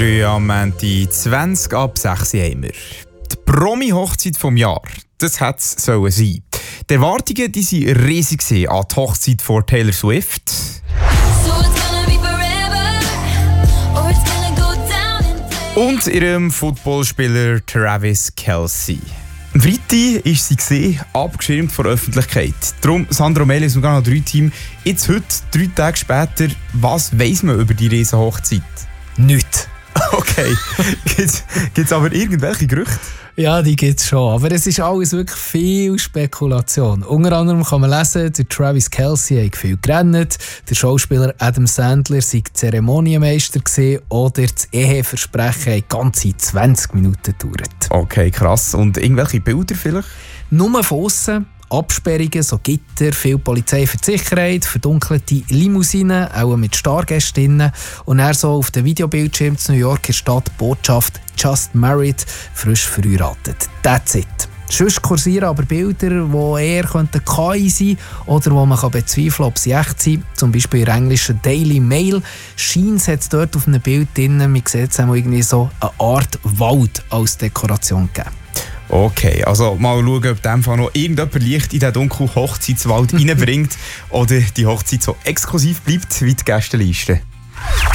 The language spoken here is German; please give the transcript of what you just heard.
Am Montag 20 ab 6 haben wir. Die Promi-Hochzeit vom Jahr, das hätte es sein sollen. Die Erwartungen waren riesig an die Hochzeit von Taylor Swift. Und ihrem Footballspieler Travis Kelce. Am Freitag war sie abgeschirmt von der Öffentlichkeit. Darum, Sandra Melis und noch 3 Team. Jetzt heute, 3 Tage später, was weiss man über die riesen Hochzeit? Nichts. Okay. Gibt's aber irgendwelche Gerüchte? Ja, die gibt es schon. Aber es ist alles wirklich viel Spekulation. Unter anderem kann man lesen, der Travis Kelce hat viel gerannt, der Schauspieler Adam Sandler sei Zeremonienmeister gewesen, oder das Eheversprechen hat ganze 20 Minuten gedauert. Okay, krass. Und irgendwelche Bilder vielleicht? Nur von aussen. Absperrungen, so Gitter, viel Polizei für die Sicherheit, verdunkelte Limousinen, auch mit Stargästinnen. Und er so auf dem Videobildschirm in New Yorker Stadt Botschaft «Just married», frisch verheiratet. That's it. Sonst kursieren aber Bilder, die eher KI sein oder wo man bezweifeln kann, ob sie echt sind. Zum Beispiel in der englischen Daily Mail scheint es dort auf einem Bild drin, man sieht es irgendwie so eine Art Wald als Dekoration gegeben. Okay, also mal schauen, ob in dem Fall noch irgendjemand Licht in den dunklen Hochzeitswald reinbringt oder die Hochzeit so exklusiv bleibt wie die Gästeliste.